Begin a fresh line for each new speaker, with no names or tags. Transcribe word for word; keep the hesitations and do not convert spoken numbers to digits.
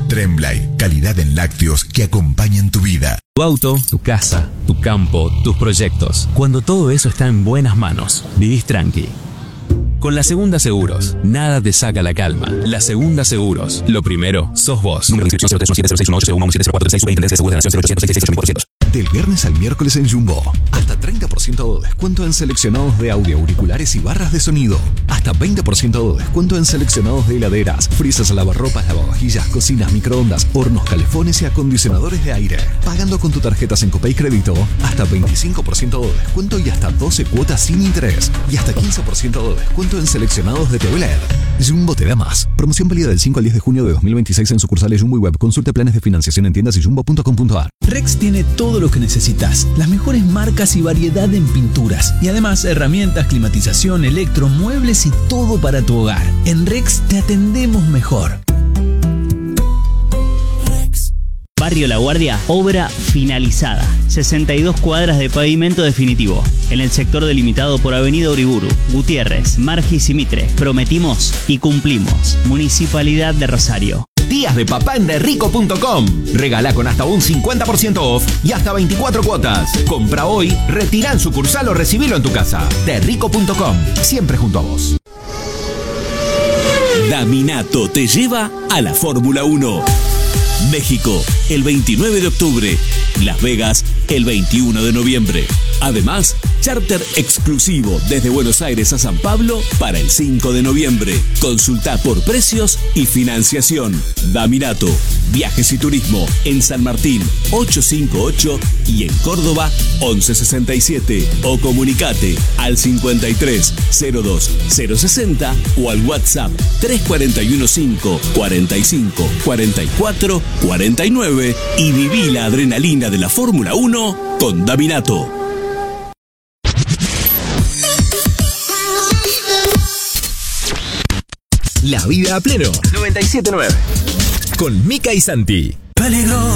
Tremblay, calidad en lácteos que acompañan tu vida.
Tu auto, tu casa, tu campo, tus proyectos. Cuando todo eso está en buenas manos, vivís tranqui. Con La Segunda Seguros, nada te saca la calma. La Segunda Seguros, lo primero, sos vos. Número de inscripción cero tres uno siete cero seis uno ocho cero uno siete cero cuatro seis. Superintendencia de Seguros de la Nación cero ochocientos sesenta y seis ochenta por ciento.
Del viernes al miércoles en Jumbo, hasta treinta por ciento de descuento en seleccionados de audio, auriculares y barras de sonido. Hasta veinte por ciento de descuento en seleccionados de heladeras, freezers, lavarropas, lavavajillas, cocinas, microondas, hornos, calefones y acondicionadores de aire. Pagando con tu tarjeta Sencopay Crédito, hasta veinticinco por ciento de descuento y hasta doce cuotas sin interés. Y hasta quince por ciento de descuento en seleccionados de T V L E D. Jumbo te da más. Promoción válida del cinco al diez de junio de dos mil veintiséis en sucursales Jumbo y web. Consulte planes de financiación en tiendas y jumbo punto com punto a r.
Rex tiene todo lo que necesitas, las mejores marcas y variedad en pinturas, y además herramientas, climatización, electro, muebles y todo para tu hogar. En Rex te atendemos mejor.
Barrio La Guardia, obra finalizada. sesenta y dos cuadras de pavimento definitivo. En el sector delimitado por Avenida Uriburu, Gutiérrez, Margis y Mitre. Prometimos y cumplimos. Municipalidad de Rosario.
Días de papá en derrico punto com. Regala con hasta un cincuenta por ciento off y hasta veinticuatro cuotas. Compra hoy, retira en sucursal o recibilo en tu casa. derrico punto com. Siempre junto a vos.
Daminato te lleva a la Fórmula uno. México, el veintinueve de octubre. Las Vegas, el veintiuno de noviembre. Además, charter exclusivo desde Buenos Aires a San Pablo para el cinco de noviembre. Consulta por precios y financiación. Daminato, viajes y turismo en San Martín ochocientos cincuenta y ocho y en Córdoba once sesenta y siete. O comunicate al cincuenta y tres cero dos cero sesenta o al WhatsApp tres cuatro uno cinco cuarenta y cinco cuarenta y cuatro cuarenta y nueve y viví la adrenalina de la Fórmula uno con Daminato.
La vida a pleno.
noventa y siete punto nueve.
Con Mica y Santi.
Peligro.